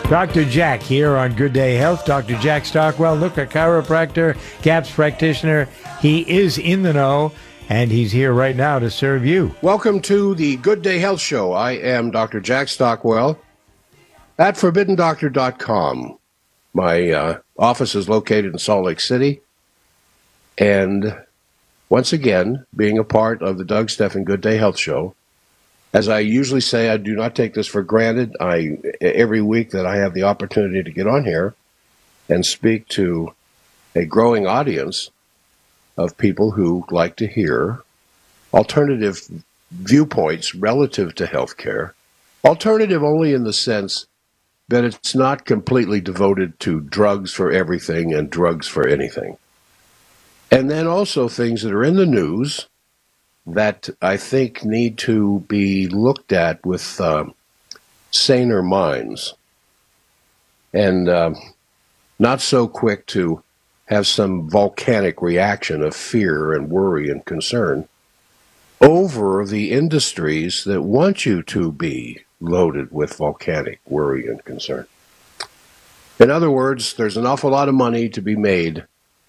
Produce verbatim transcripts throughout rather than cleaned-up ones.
Doctor Jack here on Good Day Health. Doctor Jack Stockwell, look, a chiropractor, CAPS practitioner. He is in the know, and he's here right now to serve you. Welcome to the Good Day Health Show. I am Doctor Jack Stockwell at forbidden doctor dot com. My uh, office is located in Salt Lake City. And once again, being a part of the Doug Stephan Good Day Health Show, as I usually say, I do not take this for granted. I every week that I have the opportunity to get on here and speak to a growing audience of people who like to hear alternative viewpoints relative to healthcare. Alternative only in the sense that it's not completely devoted to drugs for everything and drugs for anything. And then also things that are in the news that I think need to be looked at with uh, saner minds, and uh, not so quick to have some volcanic reaction of fear and worry and concern over the industries that want you to be loaded with volcanic worry and concern. In other words, there's an awful lot of money to be made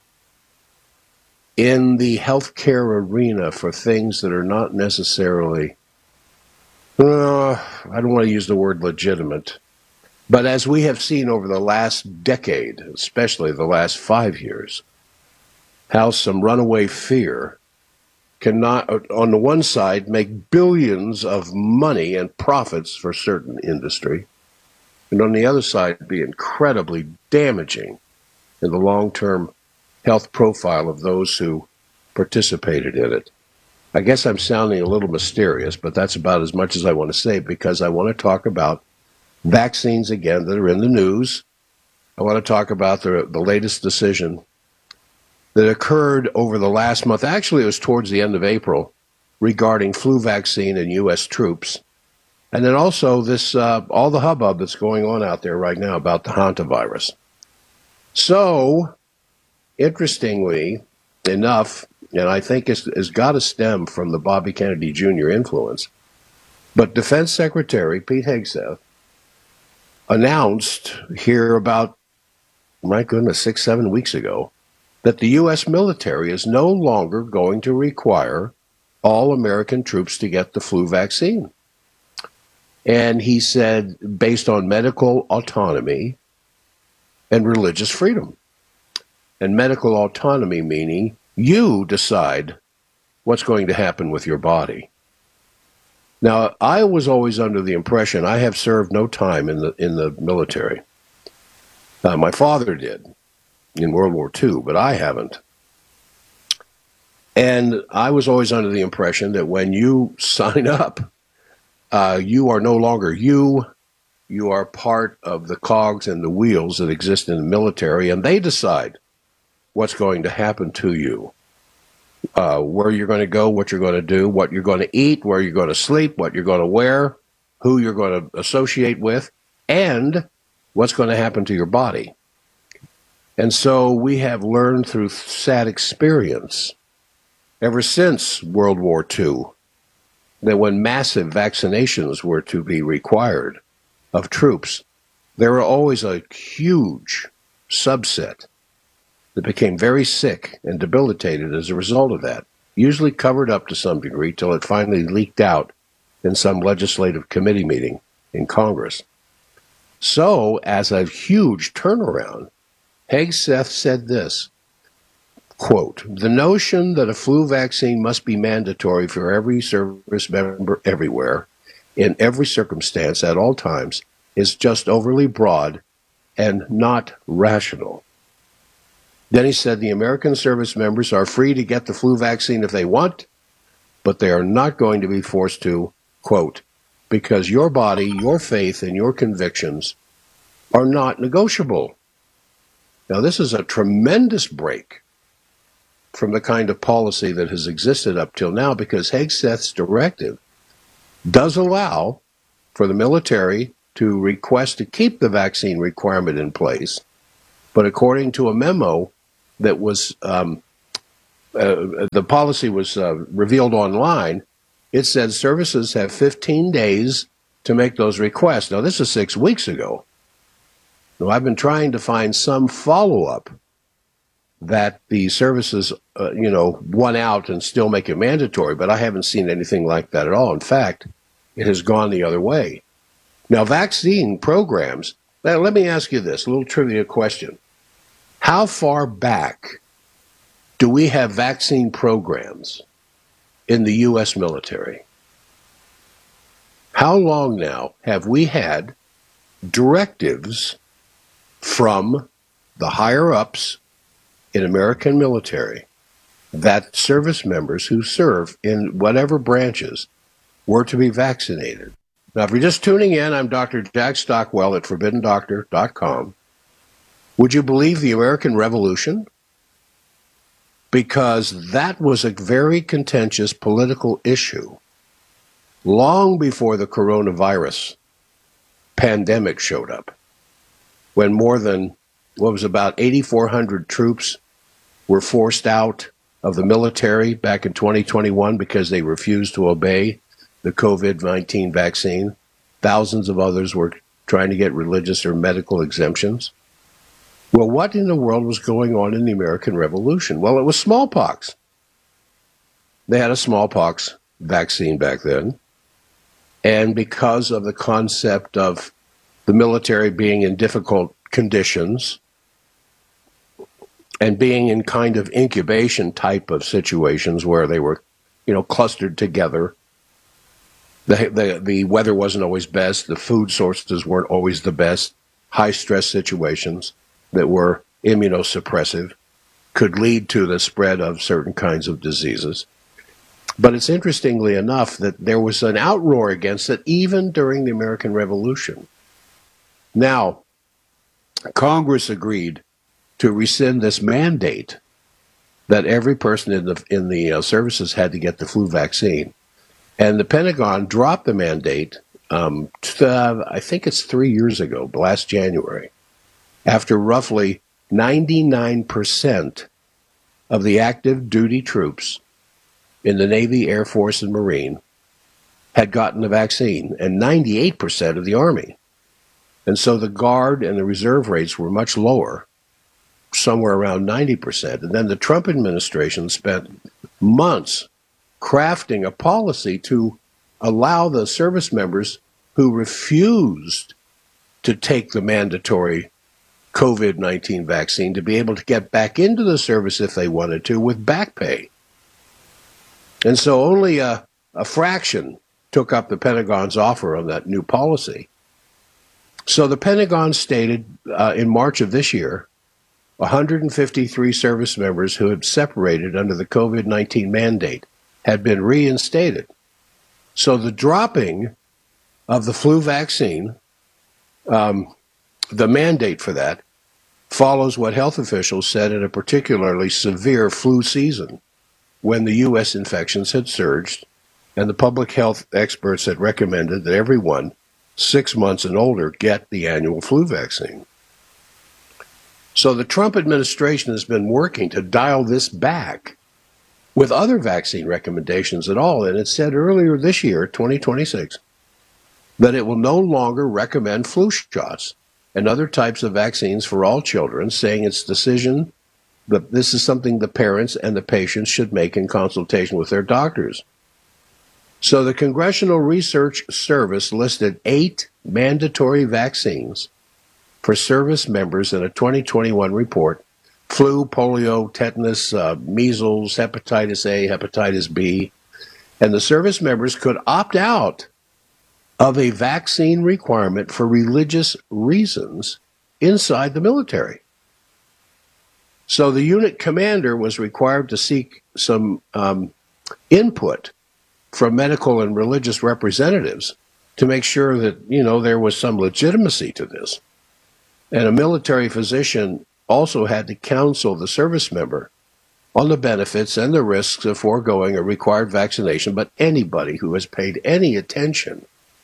in the healthcare arena for things that are not necessarily, uh, I don't want to use the word legitimate, but as we have seen over the last decade, especially the last five years, how some runaway fear cannot, on the one side, make billions of money and profits for certain industry, and on the other side, be incredibly damaging in the long-term health profile of those who participated in it. I guess I'm sounding a little mysterious, but that's about as much as I want to say, because I want to talk about vaccines again that are in the news. I want to talk about the, the latest decision that occurred over the last month. Actually, it was towards the end of April, regarding flu vaccine and U S troops. And then also this uh, all the hubbub that's going on out there right now about the hantavirus. So, interestingly enough, and I think it's, it's got to stem from the Bobby Kennedy Junior influence, but Defense Secretary Pete Hegseth announced here about, my goodness, six, seven weeks ago, that the U S military is no longer going to require all American troops to get the flu vaccine. And he said, based on medical autonomy and religious freedom. And medical autonomy meaning you decide what's going to happen with your body. Now, I was always under the impression, I have served no time in the in the military. Uh, my father did in World War Two, but I haven't. And I was always under the impression that when you sign up, uh, you are no longer you. You are part of the cogs and the wheels that exist in the military, and they decide what's going to happen to you, uh, where you're going to go, what you're going to do, what you're going to eat, where you're going to sleep, what you're going to wear, who you're going to associate with, and what's going to happen to your body. And so we have learned through sad experience ever since World War Two that when massive vaccinations were to be required of troops, there were always a huge subset that became very sick and debilitated as a result of that, usually covered up to some degree till it finally leaked out in some legislative committee meeting in Congress. So, as a huge turnaround, Hegseth said this, quote, "The notion that a flu vaccine must be mandatory for every service member everywhere, in every circumstance, at all times, is just overly broad and not rational." Then he said the American service members are free to get the flu vaccine if they want, but they are not going to be forced to, quote, "because your body, your faith, and your convictions are not negotiable." Now, this is a tremendous break from the kind of policy that has existed up till now, because Hegseth's directive does allow for the military to request to keep the vaccine requirement in place, but according to a memo that was, um, uh, the policy was uh, revealed online, it said services have fifteen days to make those requests. Now, this is six weeks ago. Now, I've been trying to find some follow-up that the services, uh, you know, won out and still make it mandatory, but I haven't seen anything like that at all. In fact, it has gone the other way. Now, vaccine programs, now let me ask you this, a little trivia question. How far back do we have vaccine programs in the U S military? How long now have we had directives from the higher-ups in American military that service members who serve in whatever branches were to be vaccinated? Now, if you're just tuning in, I'm Doctor Jack Stockwell at forbidden doctor dot com. Would you believe the American Revolution? Because that was a very contentious political issue long before the coronavirus pandemic showed up, when more than, what was about eighty-four hundred troops were forced out of the military back in twenty twenty-one because they refused to obey the COVID nineteen vaccine. Thousands of others were trying to get religious or medical exemptions. Well, what in the world was going on in the American Revolution? Well, it was smallpox. They had a smallpox vaccine back then. And because of the concept of the military being in difficult conditions and being in kind of incubation type of situations where they were, you know, clustered together, the, the, the weather wasn't always best, the food sources weren't always the best, high-stress situations that were immunosuppressive could lead to the spread of certain kinds of diseases. But it's interestingly enough that there was an outroar against it even during the American Revolution. Now, Congress agreed to rescind this mandate that every person in the in the uh, services had to get the flu vaccine. And the Pentagon dropped the mandate, um, to, uh, I think it's three years ago, last January, after roughly ninety-nine percent of the active duty troops in the Navy, Air Force, and Marine had gotten the vaccine, and ninety-eight percent of the Army. And so the Guard and the reserve rates were much lower, somewhere around ninety percent. And then the Trump administration spent months crafting a policy to allow the service members who refused to take the mandatory COVID nineteen vaccine to be able to get back into the service if they wanted to with back pay. And so only a, a fraction took up the Pentagon's offer on that new policy. So the Pentagon stated uh, in March of this year, one hundred fifty-three service members who had separated under the COVID nineteen mandate had been reinstated. So the dropping of the flu vaccine, um, the mandate for that, follows what health officials said in a particularly severe flu season when the U S infections had surged, and the public health experts had recommended that everyone six months and older get the annual flu vaccine. So the Trump administration has been working to dial this back with other vaccine recommendations at all, and it said earlier this year, twenty twenty-six, that it will no longer recommend flu shots and other types of vaccines for all children, saying its decision that this is something the parents and the patients should make in consultation with their doctors. So the Congressional Research Service listed eight mandatory vaccines for service members in a twenty twenty-one report: flu, polio, tetanus, uh, measles, hepatitis A, hepatitis B. And the service members could opt out of a vaccine requirement for religious reasons inside the military. So the unit commander was required to seek some um, input from medical and religious representatives to make sure that, you know, there was some legitimacy to this. And a military physician also had to counsel the service member on the benefits and the risks of foregoing a required vaccination. But anybody who has paid any attention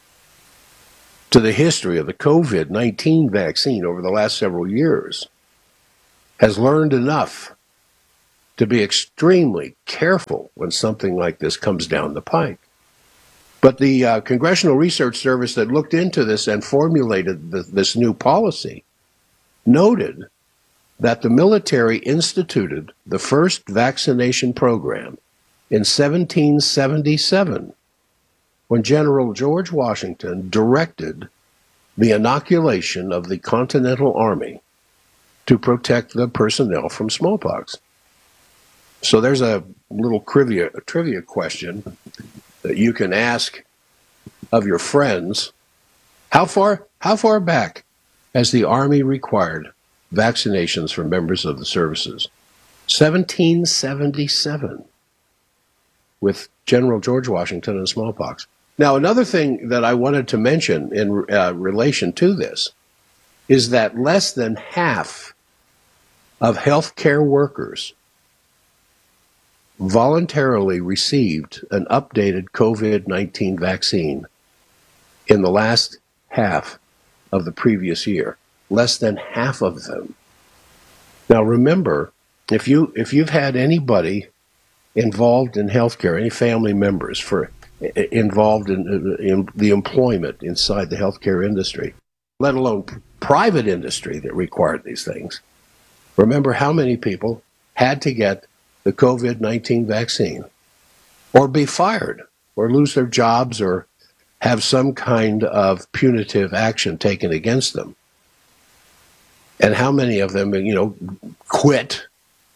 to the history of the COVID nineteen vaccine over the last several years has learned enough to be extremely careful when something like this comes down the pike. But the uh, Congressional Research Service that looked into this and formulated the, this new policy noted that the military instituted the first vaccination program in seventeen seventy-seven, when General George Washington directed the inoculation of the Continental Army to protect the personnel from smallpox. So there's a little trivia, a trivia question that you can ask of your friends. How far, how far back has the Army required vaccinations for members of the services? seventeen seventy-seven, with General George Washington and smallpox. Now, another thing that I wanted to mention in uh, relation to this is that less than half of healthcare workers voluntarily received an updated COVID nineteen vaccine in the last half of the previous year. Less than half of them. Now, remember, if you if you've had anybody involved in healthcare, any family members for involved in, in the employment inside the healthcare industry, let alone private industry that required these things, remember how many people had to get the COVID nineteen vaccine or be fired or lose their jobs or have some kind of punitive action taken against them. And how many of them, you know, quit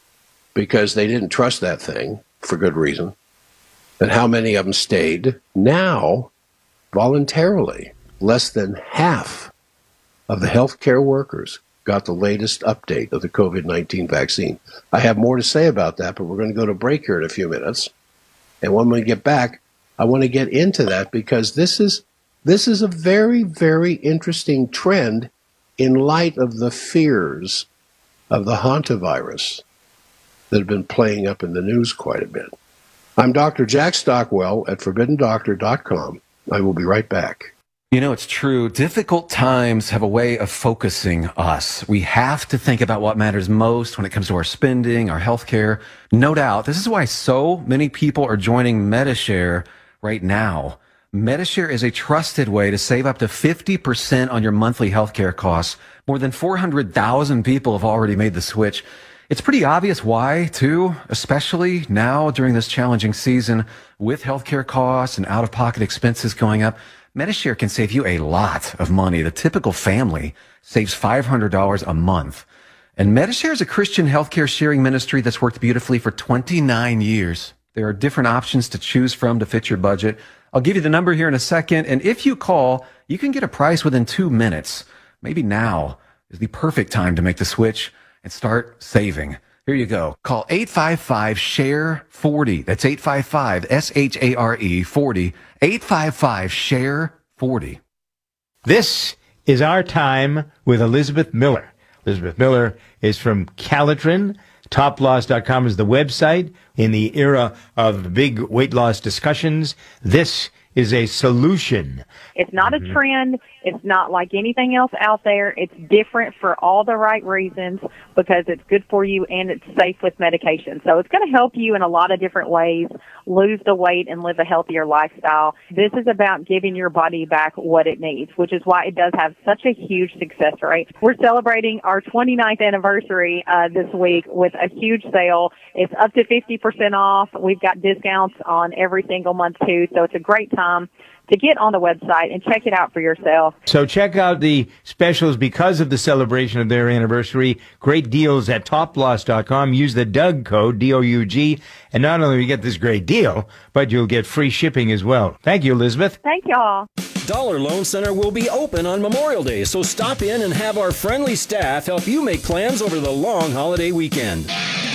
because they didn't trust that thing for good reason. And how many of them stayed? Now, voluntarily, less than half of the healthcare workers got the latest update of the COVID nineteen vaccine. I have more to say about that, but we're going to go to break here in a few minutes. And when we get back, I want to get into that because this is this is a very, very interesting trend in light of the fears of the hantavirus that have been playing up in the news quite a bit. I'm Doctor Jack Stockwell at forbidden doctor dot com. I will be right back. You know, it's true. Difficult times have a way of focusing us. We have to think about what matters most when it comes to our spending, our health care. No doubt. This is why so many people are joining Medi-Share right now. Medi-Share is a trusted way to save up to fifty percent on your monthly healthcare costs. More than four hundred thousand people have already made the switch. It's pretty obvious why, too, especially now during this challenging season with healthcare costs and out-of-pocket expenses going up. Medi-Share can save you a lot of money. The typical family saves five hundred dollars a month. And Medi-Share is a Christian healthcare sharing ministry that's worked beautifully for twenty-nine years. There are different options to choose from to fit your budget. I'll give you the number here in a second. And if you call, you can get a price within two minutes. Maybe now is the perfect time to make the switch and start saving. Here you go. Call eight five five, share forty. That's eight five five, S H A R E, forty. eight five five, share forty. This is Our Time with Elizabeth Miller. Elizabeth Miller is from Calitrin. top loss dot com is the website. In the era of big weight loss discussions, this is a solution. It's not a trend. It's not like anything else out there. It's different for all the right reasons because it's good for you and it's safe with medication. So it's going to help you in a lot of different ways lose the weight and live a healthier lifestyle. This is about giving your body back what it needs, which is why it does have such a huge success rate. We're celebrating our twenty-ninth anniversary uh, this week with a huge sale. It's up to fifty percent off. We've got discounts on every single month, too, so it's a great time to get on the website and check it out for yourself. So check out the specials because of the celebration of their anniversary. Great deals at top loss dot com. Use the Doug code, D O U G, and not only will you get this great deal, but you'll get free shipping as well. Thank you, Elizabeth. Thank y'all. Dollar Loan Center will be open on Memorial Day, so stop in and have our friendly staff help you make plans over the long holiday weekend.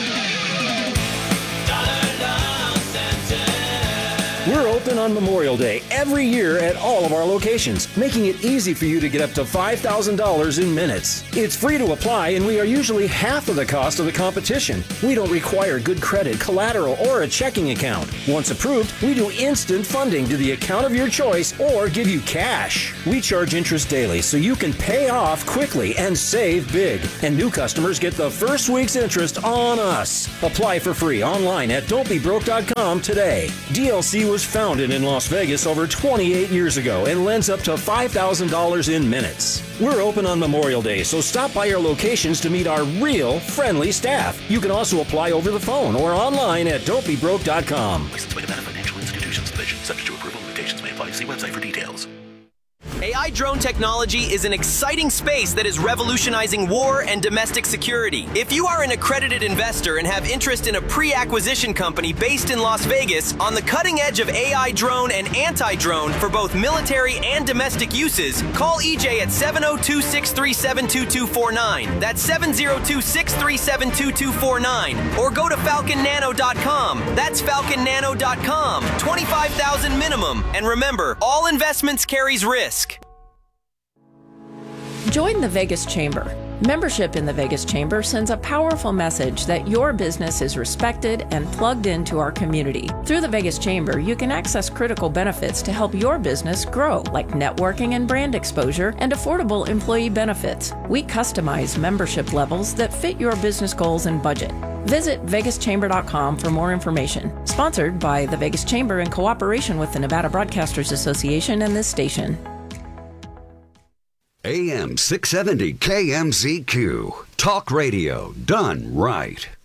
We're open on Memorial Day every year at all of our locations, making it easy for you to get up to five thousand dollars in minutes. It's free to apply, and we are usually half of the cost of the competition. We don't require good credit, collateral, or a checking account. Once approved, we do instant funding to the account of your choice or give you cash. We charge interest daily so you can pay off quickly and save big. And new customers get the first week's interest on us. Apply for free online at don't be broke dot com today. D L C was founded founded in Las Vegas over twenty-eight years ago and lends up to five thousand dollars in minutes. We're open on Memorial Day, so stop by our locations to meet our real, friendly staff. You can also apply over the phone or online at don't be broke dot com. Licensed by Nevada Financial Institutions Division. Subject to approval. Limitations may apply. See website for details. A I drone technology is an exciting space that is revolutionizing war and domestic security. If you are an accredited investor and have interest in a pre-acquisition company based in Las Vegas on the cutting edge of A I drone and anti-drone for both military and domestic uses, call E J at seven oh two, six three seven, two two four nine. That's seven oh two, six three seven, two two four nine. Or go to falcon nano dot com. That's falcon nano dot com. twenty-five thousand dollars minimum. And remember, all investments carries risk. Join the Vegas Chamber. Membership in the Vegas Chamber sends a powerful message that your business is respected and plugged into our community. Through the Vegas Chamber, you can access critical benefits to help your business grow, like networking and brand exposure and affordable employee benefits. We customize membership levels that fit your business goals and budget. Visit vegas chamber dot com for more information. Sponsored by the Vegas Chamber in cooperation with the Nevada Broadcasters Association and this station. A M six seventy K M Z Q. Talk radio done right.